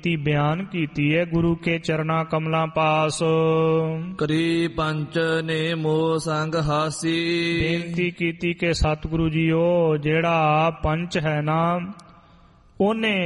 ਬਿਆਨ ਕੀਤੀ ਹੈ ਗੁਰੂ ਕੇ ਚਰਨਾ ਕਮਲਾਂ ਪਾਸ। ਕਰੀ ਪੰਚ ਨੇ ਮੋਹ ਸੰਗ ਹਾਸੀ। ਬੇਨਤੀ ਕੀਤੀ ਕਿ ਸਤਿਗੁਰੂ ਜੀਓ ਜਿਹੜਾ ਪੰਚ ਹੈ ਨਾ ਉਹਨੇ